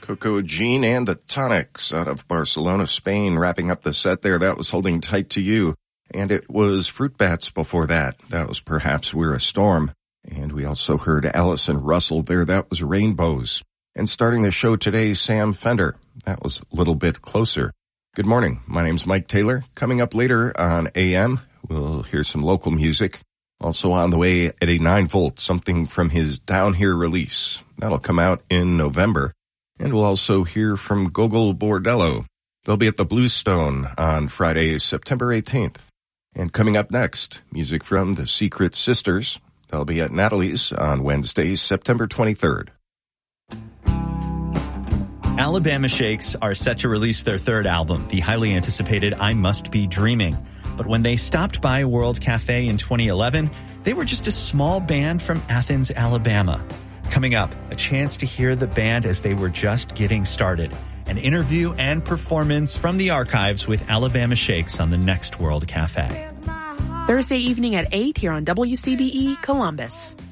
Coco Jean and the Tonics out of Barcelona, Spain, wrapping up the set there. That was Holding Tight to You. And it was Fruit Bats before that. That was Perhaps We're a Storm. And we also heard Allison Russell there. That was Rainbows. And starting the show today, Sam Fender. That was a Little Bit Closer. Good morning. My name's Mike Taylor. Coming up later on AM, we'll hear some local music. Also on the way at a 9-volt, something from his Down Here release. That'll come out in November. And we'll also hear from Gogol Bordello. They'll be at the Bluestone on Friday, September 18th. And coming up next, music from the Secret Sisters. They'll be at Natalie's on Wednesday, September 23rd. Alabama Shakes are set to release their third album, the highly anticipated I Must Be Dreaming. But when they stopped by World Cafe in 2011, they were just a small band from Athens, Alabama. Coming up, a chance to hear the band as they were just getting started. An interview and performance from the archives with Alabama Shakes on the next World Cafe. Thursday evening at 8 here on WCBE Columbus.